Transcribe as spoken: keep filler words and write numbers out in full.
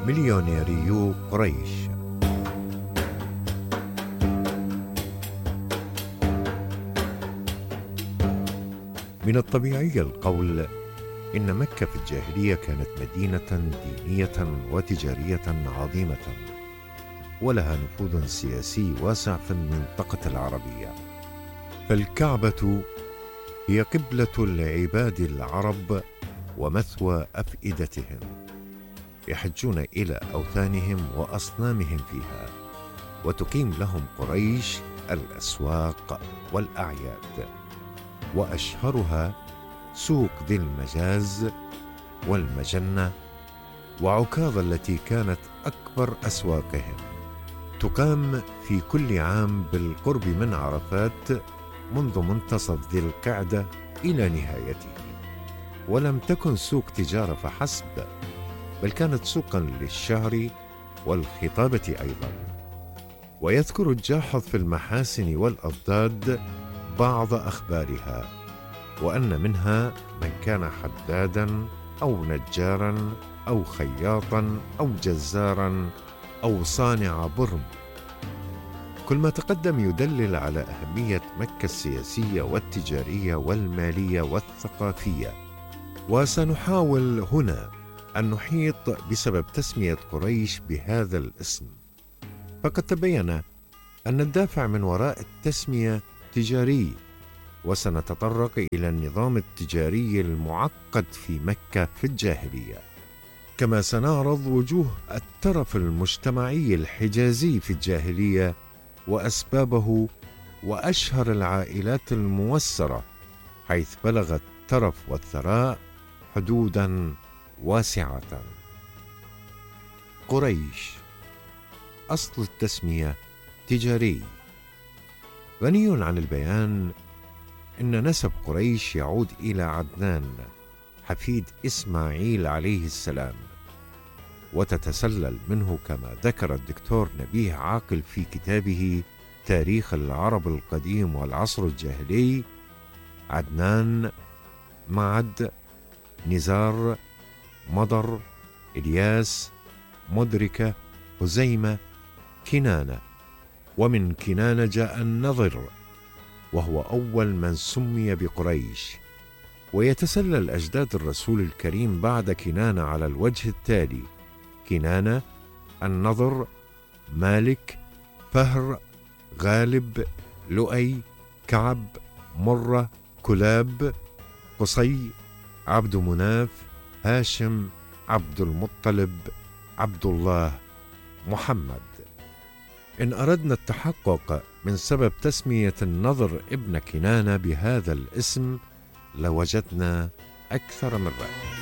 مليونيريو قريش. من الطبيعي القول إن مكة في الجاهلية كانت مدينة دينية وتجارية عظيمة، ولها نفوذ سياسي واسع في المنطقة العربية، فالكعبة هي قبلة العباد العرب ومثوى أفئدتهم، يحجون إلى أوثانهم وأصنامهم فيها، وتقيم لهم قريش الأسواق والأعياد، وأشهرها سوق ذي المجاز والمجنة وعكاظ التي كانت أكبر أسواقهم، تقام في كل عام بالقرب من عرفات منذ منتصف ذي القعدة إلى نهايته. ولم تكن سوق تجارة فحسب، بل كانت سوقا للشعر والخطابة أيضا. ويذكر الجاحظ في المحاسن والأضداد بعض أخبارها، وأن منها من كان حدادا أو نجارا أو خياطا أو جزارا أو صانع برم. كل ما تقدم يدلل على أهمية مكة السياسية والتجارية والمالية والثقافية. وسنحاول هنا أن نحيط بسبب تسمية قريش بهذا الاسم، فقد تبين أن الدافع من وراء التسمية تجاري، وسنتطرق إلى النظام التجاري المعقد في مكة في الجاهلية، كما سنعرض وجوه الترف المجتمعي الحجازي في الجاهلية وأسبابه وأشهر العائلات الموسرة، حيث بلغ الترف والثراء حدودا واسعة. قريش أصل التسمية تجاري. غني عن البيان إن نسب قريش يعود إلى عدنان حفيد إسماعيل عليه السلام، وتتسلل منه كما ذكر الدكتور نبيه عاقل في كتابه تاريخ العرب القديم والعصر الجاهلي: عدنان، معد، نزار، مضر، إلياس، مدركة، هزيمة، كنانة. ومن كنانة جاء النضر، وهو أول من سمي بقريش. ويتسلل أجداد الرسول الكريم بعد كنانة على الوجه التالي: كنانة، النضر، مالك، فهر، غالب، لؤي، كعب، مرة، كلاب، قصي، عبد مناف، هاشم، عبد المطلب، عبد الله، محمد. إن أردنا التحقق من سبب تسمية النضر ابن كنانة بهذا الاسم لوجدنا أكثر من رأي.